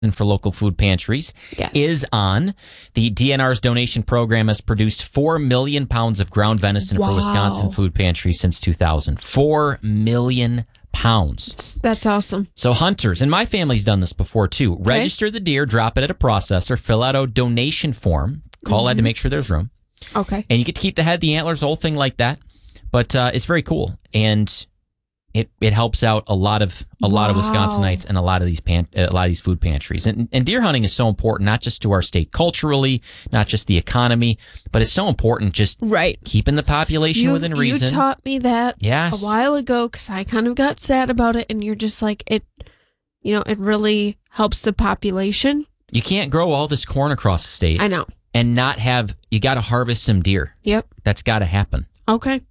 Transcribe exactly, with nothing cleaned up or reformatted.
and for local food pantries Yes. is on. The D N R's donation program has produced four million pounds of ground venison Wow. for Wisconsin food pantries since two thousand. four million pounds. That's awesome. So hunters, and my family's done this before too, register the deer, drop it at a processor, fill out a donation form, call that to make sure there's room. Okay. And you get to keep the head, the antlers, the whole thing like that. But uh, it's very cool. And it it helps out a lot of a lot of Wow. Wisconsinites and a lot of these pan, a lot of these food pantries. And and deer hunting is so important, not just to our state culturally, not just the economy, but it's so important just Right. keeping the population You, within reason. you taught me that Yes. a while ago because I kind of got sad about it, and you're just like, it, you know, it really helps the population. You can't grow all this corn across the state I know. and not have, you got to harvest some deer. Yep. That's got to happen. Okay.